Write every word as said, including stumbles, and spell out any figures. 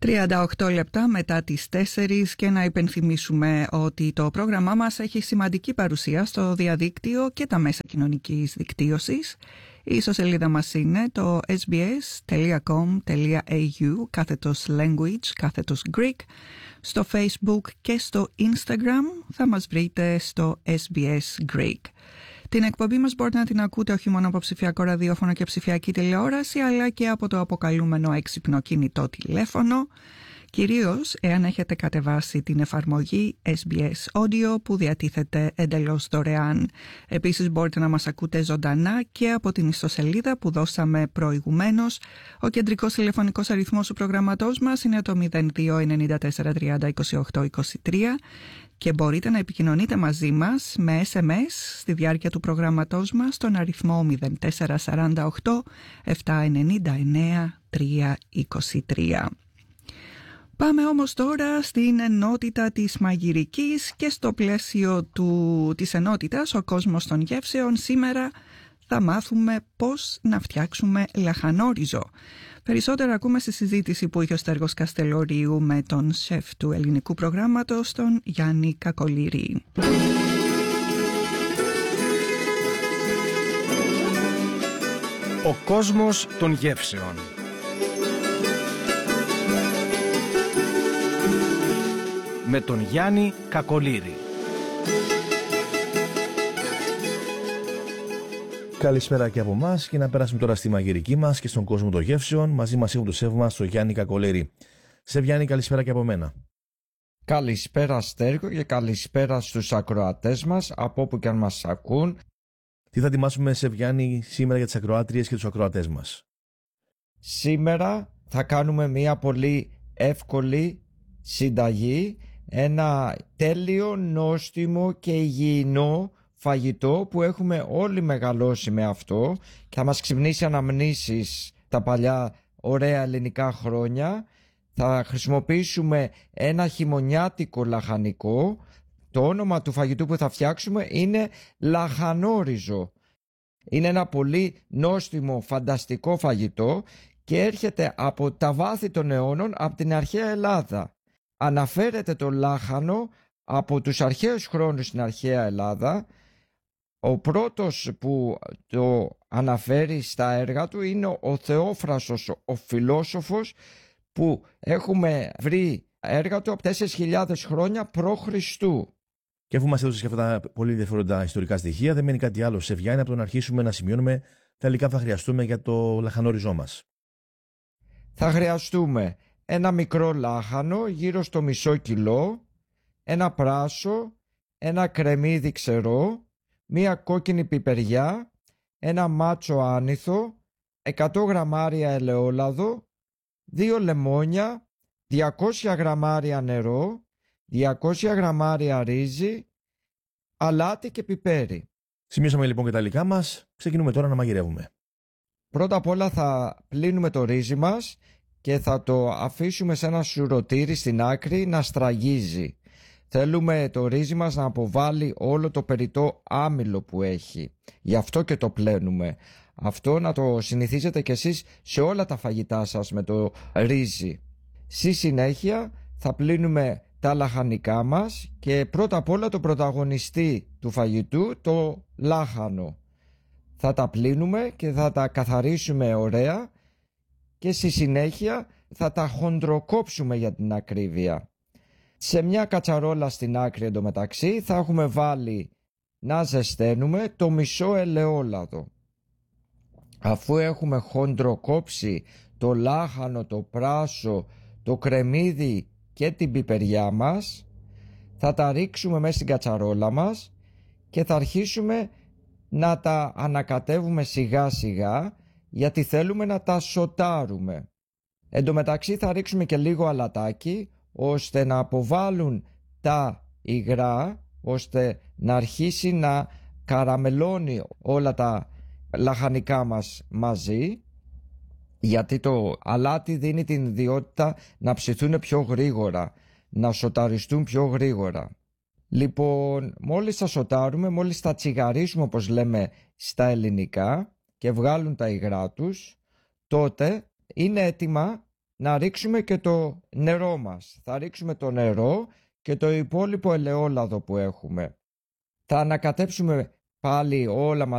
τριάντα οκτώ λεπτά μετά τις τέσσερις και να υπενθυμίσουμε ότι το πρόγραμμά μας έχει σημαντική παρουσία στο διαδίκτυο και τα μέσα κοινωνικής δικτύωσης. Η ιστοσελίδα μας είναι το sbs.com.au κάθετος language κάθετος Greek. Στο Facebook και στο Instagram θα μας βρείτε στο ες μπι ες Greek. Την εκπομπή μας μπορείτε να την ακούτε όχι μόνο από ψηφιακό ραδιόφωνο και ψηφιακή τηλεόραση, αλλά και από το αποκαλούμενο έξυπνο κινητό τηλέφωνο, κυρίως εάν έχετε κατεβάσει την εφαρμογή ες μπι ες Audio που διατίθεται εντελώς δωρεάν. Επίσης μπορείτε να μας ακούτε ζωντανά και από την ιστοσελίδα που δώσαμε προηγουμένως. Ο κεντρικός τηλεφωνικός αριθμός του προγραμματός μας είναι το μηδέν δύο εννιά τέσσερα τριάντα είκοσι οκτώ είκοσι τρία και μπορείτε να επικοινωνείτε μαζί μας με ες εμ ες στη διάρκεια του προγραμματός μας στον αριθμό μηδέν τέσσερα τέσσερα οκτώ επτά εννιά εννιά τρία είκοσι τρία. Πάμε όμως τώρα στην ενότητα της μαγειρικής και στο πλαίσιο του, της ενότητας «Ο κόσμος των γεύσεων» σήμερα θα μάθουμε πώς να φτιάξουμε λαχανόριζο. Περισσότερα ακούμε στη συζήτηση που είχε ο Στέργος Καστελορίου με τον σεφ του ελληνικού προγράμματος, τον Γιάννη Κακολήρη. Ο κόσμος των γεύσεων. Με τον Γιάννη Κακολήρη. Καλησπέρα και από εμάς και να περάσουμε τώρα στη μαγειρική μας και στον κόσμο των γεύσεων. Μαζί μας έχουμε τον σεφ μας, τον Γιάννη Κακολήρη. Σεφ Γιάννη, καλησπέρα και από μένα. Καλησπέρα Στέργο και καλησπέρα στους ακροατές μας από όπου και αν μας ακούν. Τι θα ετοιμάσουμε, σεφ Γιάννη, σήμερα για τις ακροάτριες και τους ακροατές μας? Σήμερα θα κάνουμε μια πολύ εύκολη συνταγή, ένα τέλειο, νόστιμο και υγιεινό φαγητό που έχουμε όλοι μεγαλώσει με αυτό και θα μας ξυπνήσει αναμνήσεις τα παλιά ωραία ελληνικά χρόνια. Θα χρησιμοποιήσουμε ένα χειμωνιάτικο λαχανικό. Το όνομα του φαγητού που θα φτιάξουμε είναι λαχανόριζο. Είναι ένα πολύ νόστιμο, φανταστικό φαγητό και έρχεται από τα βάθη των αιώνων, από την αρχαία Ελλάδα. Αναφέρεται το λάχανο από τους αρχαίους χρόνους στην αρχαία Ελλάδα. Ο πρώτος που το αναφέρει στα έργα του είναι ο Θεόφραστος, ο φιλόσοφος, που έχουμε βρει έργα του από τέσσερις χιλιάδες χρόνια π.Χ. Και αφού μας έδωσες και αυτά τα πολύ ενδιαφέροντα ιστορικά στοιχεία, δεν μένει κάτι άλλο, σεφ Γιάννη, από το να αρχίσουμε να σημειώνουμε τα υλικά που θα χρειαστούμε για το λαχανόριζό μας. Θα χρειαστούμε ένα μικρό λάχανο γύρω στο μισό κιλό, ένα πράσο, ένα κρεμμύδι ξερό, μία κόκκινη πιπεριά, ένα μάτσο άνηθο, εκατό γραμμάρια ελαιόλαδο, δύο λεμόνια, διακόσια γραμμάρια νερό, διακόσια γραμμάρια ρύζι, αλάτι και πιπέρι. Σημειώσαμε λοιπόν και τα υλικά μας, ξεκινούμε τώρα να μαγειρεύουμε. Πρώτα απ' όλα θα πλύνουμε το ρύζι μας και θα το αφήσουμε σε ένα σουρωτήρι στην άκρη να στραγγίζει. Θέλουμε το ρύζι μας να αποβάλει όλο το περιττό άμυλο που έχει. Γι' αυτό και το πλένουμε. Αυτό να το συνηθίζετε κι εσείς σε όλα τα φαγητά σας με το ρύζι. Στη συνέχεια θα πλύνουμε τα λαχανικά μας και πρώτα απ' όλα το πρωταγωνιστή του φαγητού, το λάχανο. Θα τα πλύνουμε και θα τα καθαρίσουμε ωραία και στη συνέχεια θα τα χοντροκόψουμε για την ακρίβεια. Σε μια κατσαρόλα στην άκρη εντωμεταξύ θα έχουμε βάλει να ζεσταίνουμε το μισό ελαιόλαδο. Αφού έχουμε χοντροκόψει το λάχανο, το πράσο, το κρεμμύδι και την πιπεριά μας, θα τα ρίξουμε μέσα στην κατσαρόλα μας και θα αρχίσουμε να τα ανακατεύουμε σιγά σιγά, γιατί θέλουμε να τα σοτάρουμε. Εν τω μεταξύ θα ρίξουμε και λίγο αλατάκι ώστε να αποβάλουν τα υγρά, ώστε να αρχίσει να καραμελώνει όλα τα λαχανικά μας μαζί, γιατί το αλάτι δίνει την ιδιότητα να ψηθούν πιο γρήγορα, να σοταριστούν πιο γρήγορα. Λοιπόν, μόλις τα σοτάρουμε, μόλις τα τσιγαρίσουμε όπως λέμε στα ελληνικά και βγάλουν τα υγρά τους, τότε είναι έτοιμα να ρίξουμε και το νερό μας. Θα ρίξουμε το νερό και το υπόλοιπο ελαιόλαδο που έχουμε. Θα ανακατέψουμε πάλι όλα μαζί